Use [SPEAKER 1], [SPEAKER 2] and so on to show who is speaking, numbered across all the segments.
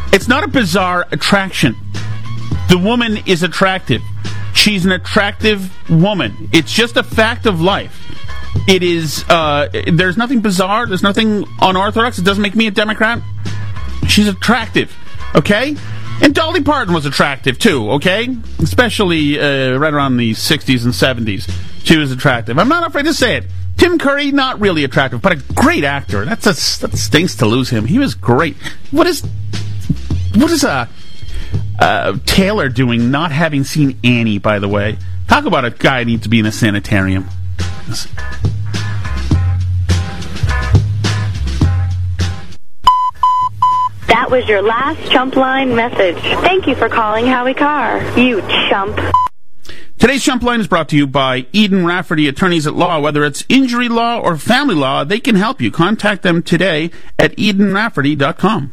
[SPEAKER 1] It's not a bizarre attraction. The woman is attractive. She's an attractive woman. It's just a fact of life. It is, there's nothing bizarre. There's nothing unorthodox. It doesn't make me a Democrat. She's attractive, okay? And Dolly Parton was attractive, too, okay? Especially right around the 60s and 70s. She was attractive. I'm not afraid to say it. Tim Curry, not really attractive, but a great actor. That stinks to lose him. He was great. What is Taylor doing not having seen Annie, by the way? Talk about a guy who needs to be in a sanitarium.
[SPEAKER 2] That was your last chump line message. Thank you for calling Howie Carr, you chump.
[SPEAKER 1] Today's Chump Line is brought to you by Eden Rafferty Attorneys at Law. Whether it's injury law or family law, they can help you. Contact them today at EdenRafferty.com.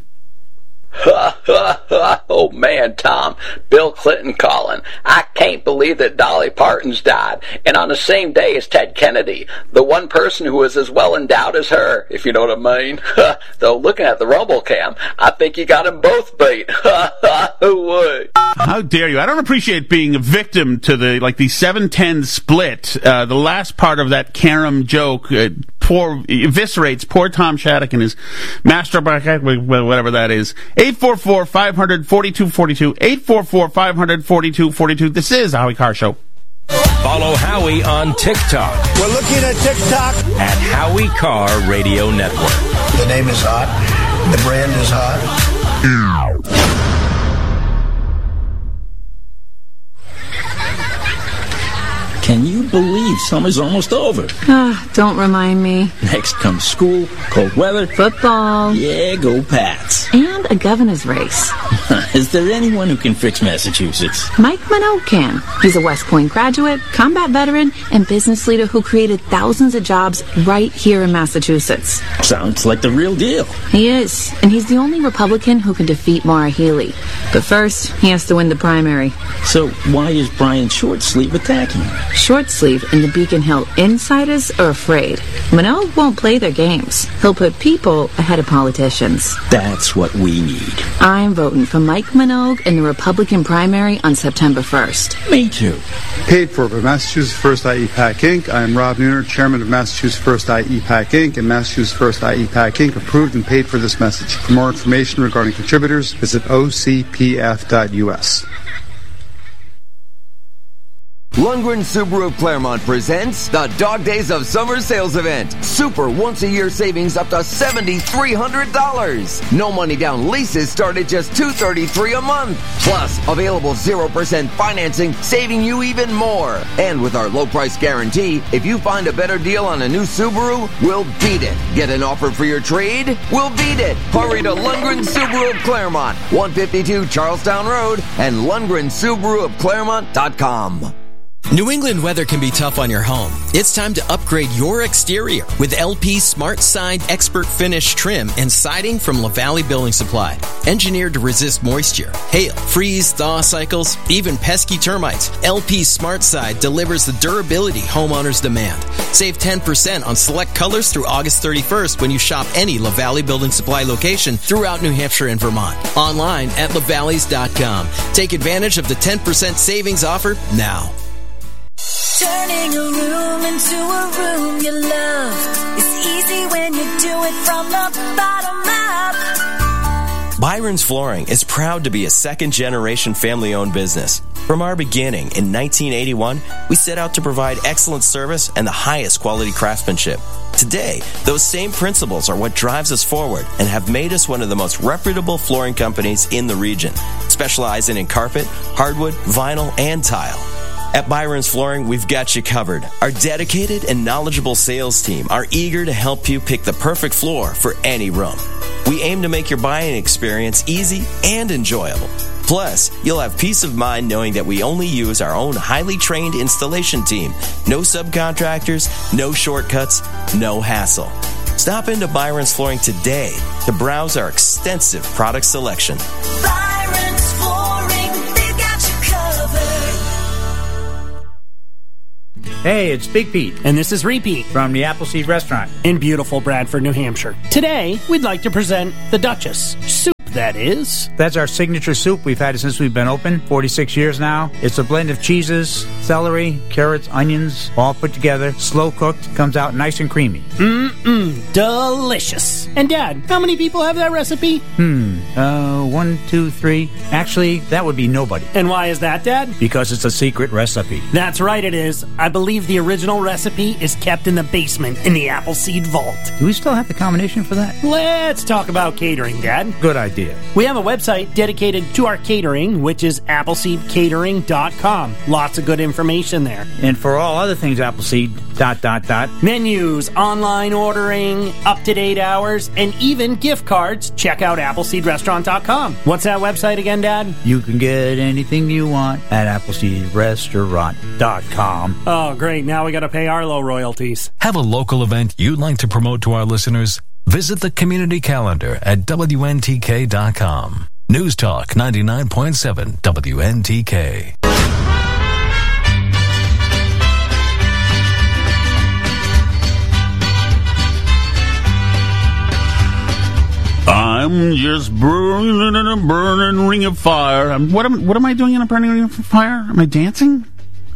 [SPEAKER 3] Oh, man, Tom. Bill Clinton calling. I can't believe that Dolly Parton's died. And on the same day as Ted Kennedy. The one person who is as well endowed as her, if you know what I mean. Though looking at the Rumble Cam, I think you got them both beat. Who would?
[SPEAKER 1] How dare you? I don't appreciate being a victim to the 7-10 split. The last part of that Karam joke eviscerates poor Tom Shattuck and his master, whatever that is. 844-500-4242. 844-500-4242. This is the Howie Carr Show.
[SPEAKER 4] Follow Howie on TikTok.
[SPEAKER 5] We're looking at TikTok.
[SPEAKER 4] At Howie Carr Radio Network.
[SPEAKER 5] The name is hot. The brand is hot.
[SPEAKER 6] Can you believe summer's almost over?
[SPEAKER 7] Don't remind me.
[SPEAKER 6] Next comes school, cold weather,
[SPEAKER 7] football.
[SPEAKER 6] Yeah, go Pats.
[SPEAKER 7] And a governor's race.
[SPEAKER 6] Is there anyone who can fix Massachusetts?
[SPEAKER 7] Mike Minogue can. He's a West Point graduate, combat veteran, and business leader who created thousands of jobs right here in Massachusetts.
[SPEAKER 6] Sounds like the real deal.
[SPEAKER 7] He is, and he's the only Republican who can defeat Maura Healey. But first, he has to win the primary.
[SPEAKER 6] So why is Brian Shortsleeve attacking him?
[SPEAKER 7] Shortsleeve and the Beacon Hill insiders are afraid. Minogue won't play their games. He'll put people ahead of politicians.
[SPEAKER 6] That's what we need.
[SPEAKER 7] I'm voting for Mike Minogue in the Republican primary on September 1st.
[SPEAKER 6] Me too.
[SPEAKER 8] Paid for by Massachusetts First IEPAC Inc. I am Rob Nooner, Chairman of Massachusetts First IEPAC Inc. and Massachusetts First IEPAC Inc. approved and paid for this message. For more information regarding contributors, visit ocpf.us.
[SPEAKER 9] Lundgren Subaru of Claremont presents the Dog Days of Summer Sales Event. Super once-a-year savings up to $7,300. No money down leases start at just $233 a month. Plus, available 0% financing, saving you even more. And with our low price guarantee, if you find a better deal on a new Subaru, we'll beat it. Get an offer for your trade? We'll beat it. Hurry to Lundgren Subaru of Claremont, 152 Charlestown Road, and LundgrenSubaruofClaremont.com.
[SPEAKER 10] New England weather can be tough on your home. It's time to upgrade your exterior with LP Smart Side Expert Finish trim and siding from LaValley Building Supply. Engineered to resist moisture, hail, freeze, thaw cycles, even pesky termites, LP Smart Side delivers the durability homeowners demand. Save 10% on select colors through August 31st when you shop any LaValley Building Supply location throughout New Hampshire and Vermont. Online at lavalleys.com. Take advantage of the 10% savings offer now.
[SPEAKER 11] Turning a room into a room you love is easy when you do it from the bottom up.
[SPEAKER 12] Byron's Flooring is proud to be a second-generation family-owned business. From our beginning in 1981, we set out to provide excellent service and the highest quality craftsmanship. Today, those same principles are what drives us forward and have made us one of the most reputable flooring companies in the region, specializing in carpet, hardwood, vinyl, and tile. At Byron's Flooring, we've got you covered. Our dedicated and knowledgeable sales team are eager to help you pick the perfect floor for any room. We aim to make your buying experience easy and enjoyable. Plus, you'll have peace of mind knowing that we only use our own highly trained installation team. No subcontractors, no shortcuts, no hassle. Stop into Byron's Flooring today to browse our extensive product selection.
[SPEAKER 11] Byron's Flooring, they've got you covered.
[SPEAKER 13] Hey, it's Big Pete.
[SPEAKER 14] And this is Repeat
[SPEAKER 13] from the Appleseed Restaurant
[SPEAKER 14] in beautiful Bradford, New Hampshire. Today, we'd like to present the Duchess, soup that is?
[SPEAKER 13] That's our signature soup. We've had it since we've been open, 46 years now. It's a blend of cheeses, celery, carrots, onions, all put together, slow cooked, comes out nice and creamy.
[SPEAKER 14] Delicious. And Dad, how many people have that recipe?
[SPEAKER 13] 1, 2, 3. Actually, that would be nobody.
[SPEAKER 14] And why is that, Dad?
[SPEAKER 13] Because it's a secret recipe.
[SPEAKER 14] That's right, it is. I believe the original recipe is kept in the basement in the Appleseed Vault.
[SPEAKER 13] Do we still have the combination for that?
[SPEAKER 14] Let's talk about catering, Dad.
[SPEAKER 13] Good idea.
[SPEAKER 14] We have a website dedicated to our catering, which is AppleseedCatering.com. Lots of good information there.
[SPEAKER 13] And for all other things Appleseed, ...
[SPEAKER 14] menus, online ordering, up-to-date hours, and even gift cards, check out AppleseedRestaurant.com. What's that website again, Dad?
[SPEAKER 13] You can get anything you want at AppleseedRestaurant.com.
[SPEAKER 14] Oh, great. Now we got to pay Arlo royalties.
[SPEAKER 15] Have a local event you'd like to promote to our listeners? Visit the community calendar at WNTK.com. News Talk 99.7 WNTK.
[SPEAKER 1] I'm just burning in a burning ring of fire. What am I doing in a burning ring of fire? Am I dancing?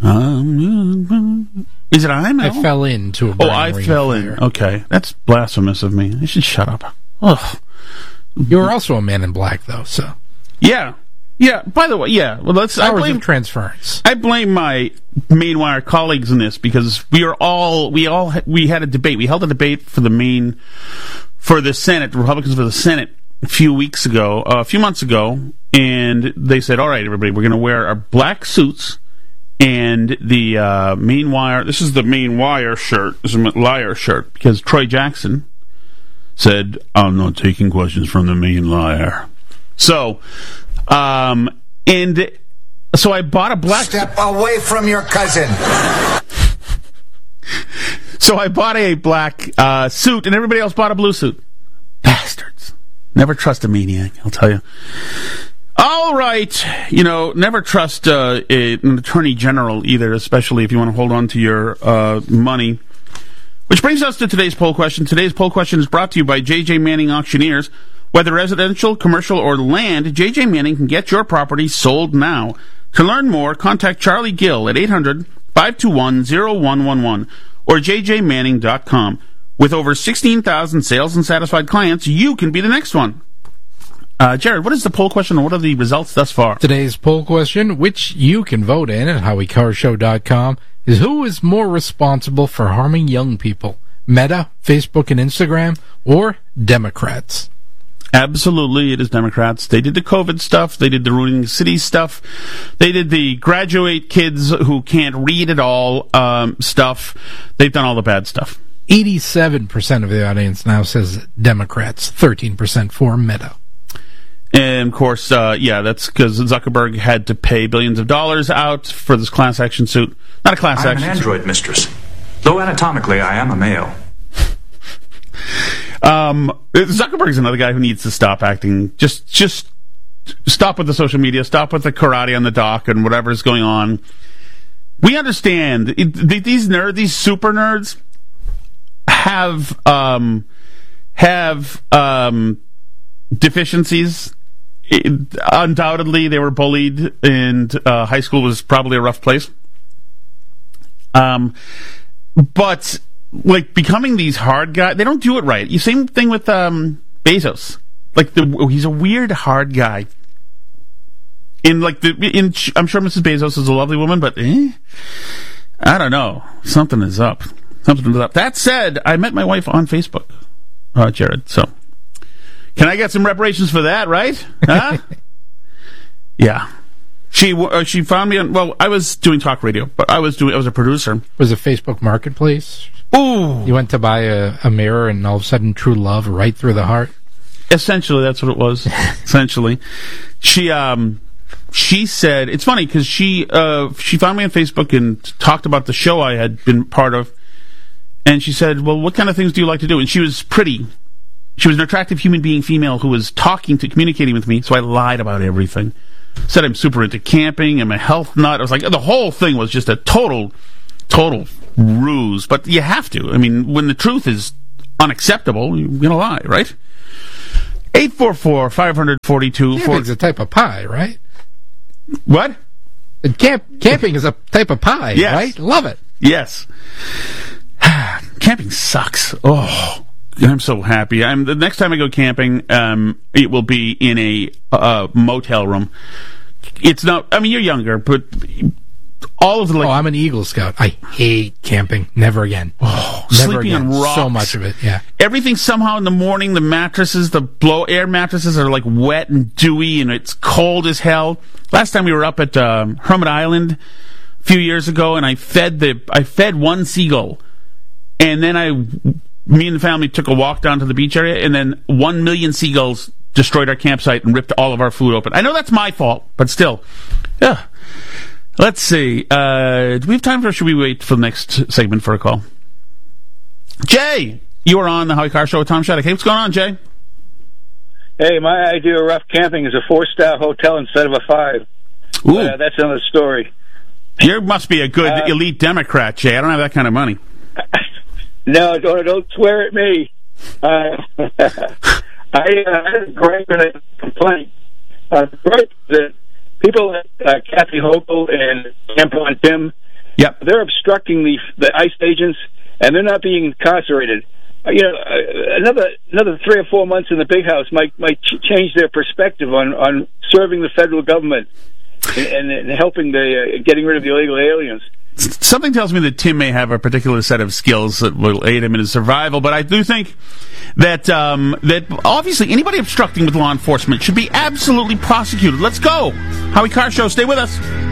[SPEAKER 1] Is it I'm?
[SPEAKER 16] I fell into a burning ring of fire.
[SPEAKER 1] I fell in. Okay. That's blasphemous of me. I should shut up. Ugh.
[SPEAKER 16] You were also a Man in Black, though, so.
[SPEAKER 1] Yeah. Yeah. By the way, yeah. Well,
[SPEAKER 16] Powers of transference.
[SPEAKER 1] I blame my Mainwire colleagues in this because we had a debate. We held a debate for the Senate, the Republicans for the Senate, a few months ago, and they said, all right, everybody, we're going to wear our black suits and the Mainwire. This is the Mainwire shirt. This is a liar shirt because Troy Jackson said, I'm not taking questions from the main liar. So, so I bought a black...
[SPEAKER 5] Step away from your cousin.
[SPEAKER 1] So I bought a black suit, and everybody else bought a blue suit. Bastards. Never trust a maniac, I'll tell you. All right. Never trust an attorney general either, especially if you want to hold on to your money. Which brings us to today's poll question. Today's poll question is brought to you by J.J. Manning Auctioneers. Whether residential, commercial, or land, J.J. Manning can get your property sold now. To learn more, contact Charlie Gill at 800-521-0111 or jjmanning.com. With over 16,000 sales and satisfied clients, you can be the next one. Jared, what is the poll question and what are the results thus far?
[SPEAKER 16] Today's poll question, which you can vote in at HowieCarShow.com, is who is more responsible for harming young people? Meta, Facebook, and Instagram, or Democrats?
[SPEAKER 1] Absolutely, it is Democrats. They did the COVID stuff. They did the ruining cities stuff. They did the graduate kids who can't read at all stuff. They've done all the bad stuff.
[SPEAKER 16] 87% of the audience now says Democrats, 13% for Meta.
[SPEAKER 1] And, of course, that's because Zuckerberg had to pay billions of dollars out for this class action suit. Not a class action suit.
[SPEAKER 17] I'm an android mistress. Though anatomically I am a male.
[SPEAKER 1] Zuckerberg's another guy who needs to stop acting. Just stop with the social media. Stop with the karate on the dock and whatever's going on. We understand. These super nerds have deficiencies. Undoubtedly, they were bullied, and high school was probably a rough place. But becoming these hard guys, they don't do it right. Same thing with Bezos. He's a weird hard guy. I'm sure Mrs. Bezos is a lovely woman, but I don't know. Something is up. That said, I met my wife on Facebook, Jared. So, can I get some reparations for that? Right? Huh? Yeah. She found me on. Well, I was doing talk radio, but I was a producer.
[SPEAKER 16] Was it Facebook Marketplace?
[SPEAKER 1] Ooh!
[SPEAKER 16] You went to buy a mirror, and all of a sudden, true love right through the heart.
[SPEAKER 1] Essentially, that's what it was. Essentially, she said it's funny because she found me on Facebook and talked about the show I had been part of, and she said, "Well, what kind of things do you like to do?" And she was pretty. She was an attractive human being, female, who was communicating with me. So I lied about everything. Said I'm super into camping. I'm a health nut. I was like, the whole thing was just a total ruse. But you have to. I mean, when the truth is unacceptable, you're going to lie, right? 844-500-42.
[SPEAKER 16] Camping's a type of pie, right?
[SPEAKER 1] What?
[SPEAKER 16] Camping is a type of pie,
[SPEAKER 1] yes.
[SPEAKER 16] Right? Love it.
[SPEAKER 1] Yes. Camping sucks. Oh, I'm so happy. The next time I go camping, it will be in a motel room. It's not. I mean, you're younger, but all of the.
[SPEAKER 16] I'm an Eagle Scout. I hate camping. Never again.
[SPEAKER 1] Oh,
[SPEAKER 16] never
[SPEAKER 1] sleeping
[SPEAKER 16] again.
[SPEAKER 1] on rocks.
[SPEAKER 16] So much of it. Yeah.
[SPEAKER 1] Everything somehow in the morning. The mattresses, the blow air mattresses, are like wet and dewy, and it's cold as hell. Last time we were up at Hermit Island a few years ago, and I fed one seagull, and then me and the family took a walk down to the beach area, and then 1 million seagulls destroyed our campsite and ripped all of our food open. I know that's my fault, but still. Yeah. Let's see. Do we have time for, or should we wait for the next segment for a call? Jay, you are on the Howie Carr Show with Tom Shattuck. Hey, what's going on, Jay?
[SPEAKER 18] Hey, my idea of rough camping is a 4-star hotel instead of a 5.
[SPEAKER 1] Ooh.
[SPEAKER 18] That's another story.
[SPEAKER 1] You must be a good elite Democrat, Jay. I don't have that kind of money.
[SPEAKER 18] No, don't swear at me. I had a gripe and a complaint. Gripe that people like Kathy Hochul and Tampon Tim, they're obstructing the ICE agents, and they're not being incarcerated. Another 3 or 4 months in the big house might change their perspective on serving the federal government and helping getting rid of the illegal aliens.
[SPEAKER 1] Something tells me that Tim may have a particular set of skills that will aid him in his survival, but I do think that that obviously anybody obstructing with law enforcement should be absolutely prosecuted. Let's go. Howie Carr Show. Stay with us.